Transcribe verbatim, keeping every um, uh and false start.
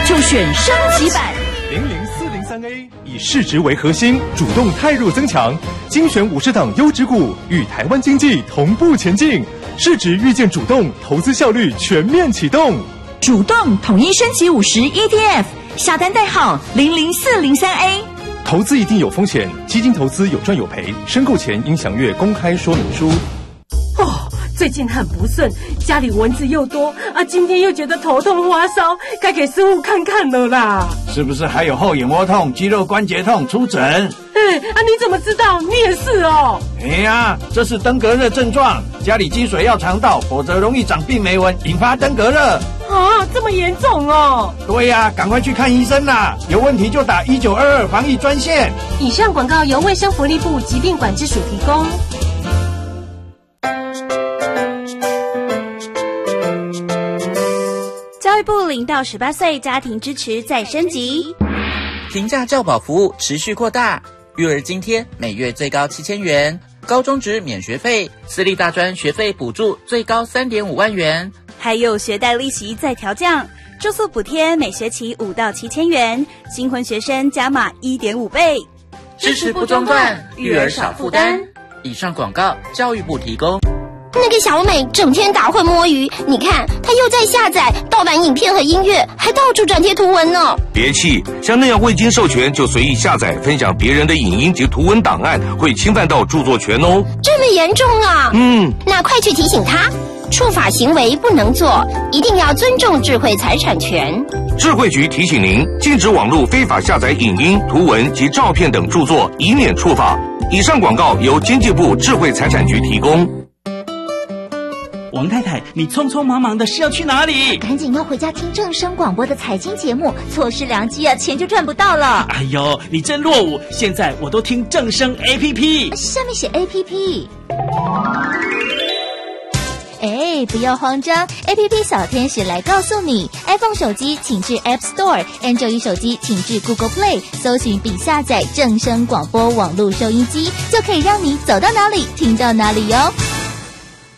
就选升级版。 零零四零三 A 以市值为核心，主动汰弱增强，精选五十档优质股，与台湾经济同步前进。市值遇见主动，投资效率全面启动。 主动统一升级五十 E T F， 下单代号零零四零三 A。 投资一定有风险，基金投资有赚有赔，申购前应详阅公开说明书。 哦，最近很不顺，家里蚊子又多啊，今天又觉得头痛发烧，该给师傅看看了啦。 是不是还有后眼窝痛、肌肉关节痛？出诊。 哎啊，你怎么知道？你也是哦。 哎呀，这是登革热症状，家里积水要肠道，否则容易长病媒蚊，引发登革热。 啊，这么严重哦！ 对呀、啊，赶快去看医生啦！有问题就打一九二二防疫专线。 以上广告由卫生福利部疾病管制署提供。 教育部零到十八岁家庭支持再升级， 平价教保服务持续扩大，育儿津贴每月最高七千元，高中职免学费，私立大专学费补助最高三点五万元， 还有学贷利息再调降，住宿补贴每学期五到七千元，新婚学生加码一点五倍， 支持不中断，育儿少负担。以上广告，教育部提供。 那个小美整天打混摸鱼，你看她又在下载盗版影片和音乐，还到处转贴图文呢。 别气，像那样未经授权就随意下载分享别人的影音及图文档案，会侵犯到著作权哦。 这么严重啊？ 嗯， 那快去提醒她，触法行为不能做，一定要尊重智慧财产权。 智慧局提醒您，禁止网络非法下载影音、图文及照片等著作，以免触法。以上广告由经济部智慧财产局提供。 王太太，你匆匆忙忙的是要去哪里？ 赶紧要回家听正声广播的财经节目，错失良机啊，钱就赚不到了。 哎呦，你真落伍！现在我都听正声 A P P， 下面写 A P P。哎，不要慌张 ，A P P 小天使来告诉你 ，iPhone 手机请至 App Store，Android 手机请至 Google Play， 搜寻并下载正声广播网络收音机，就可以让你走到哪里听到哪里哟。